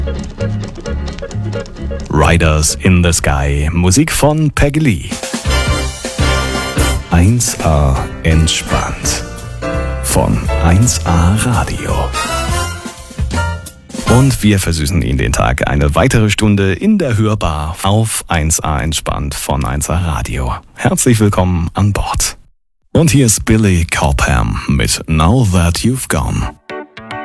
Riders in the Sky, Musik von Peggy Lee. 1A entspannt von 1A Radio. Und wir versüßen Ihnen den Tag eine weitere Stunde in der Hörbar auf 1A entspannt von 1A Radio. Herzlich willkommen an Bord. Und hier ist Billy Cobham mit Now That You've Gone.